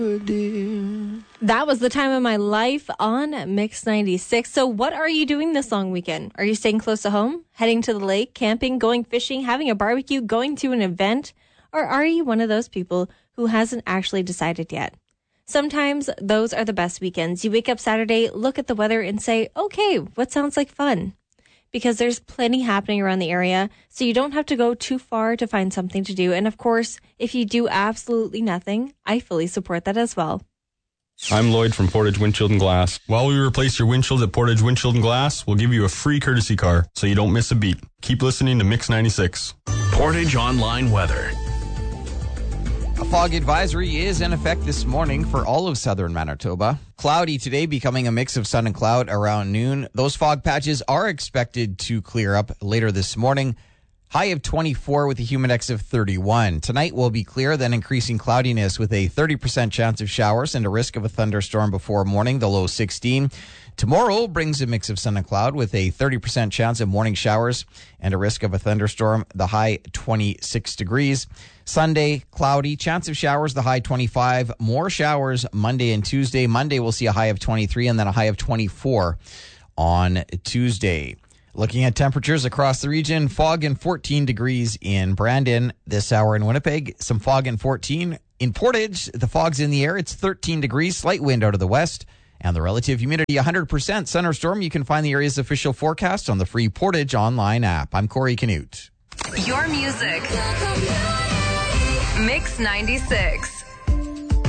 That was The Time of My Life on Mix 96. So what are you doing this long weekend? Are you staying close to home, heading to the lake, camping, going fishing, having a barbecue, going to an event? Or are you one of those people who hasn't actually decided yet? Sometimes those are the best weekends. You wake up Saturday, look at the weather and say, okay, what sounds like fun? Because there's plenty happening around the area, so you don't have to go too far to find something to do. And of course, if you do absolutely nothing, I fully support that as well. I'm Lloyd from Portage Windshield and Glass. While we replace your windshield at Portage Windshield and Glass, we'll give you a free courtesy car so you don't miss a beat. Keep listening to Mix 96. Portage Online Weather. A fog advisory is in effect this morning for all of southern Manitoba. Cloudy today, becoming a mix of sun and cloud around noon. Those fog patches are expected to clear up later this morning. High of 24 with a humidex of 31. Tonight will be clear, then increasing cloudiness with a 30% chance of showers and a risk of a thunderstorm before morning, the low 16. Tomorrow brings a mix of sun and cloud with a 30% chance of morning showers and a risk of a thunderstorm, the high 26 degrees. Sunday, cloudy, chance of showers, the high 25. More showers Monday and Tuesday. Monday we'll see a high of 23 and then a high of 24 on Tuesday. Looking at temperatures across the region, fog and 14 degrees in Brandon this hour in Winnipeg. Some fog and 14. In Portage, the fog's in the air. It's 13 degrees, slight wind out of the west. And the relative humidity, 100%. Thunderstorm, you can find the area's official forecast on the free Portage online app. I'm Corey Canute. Your music. Mix 96.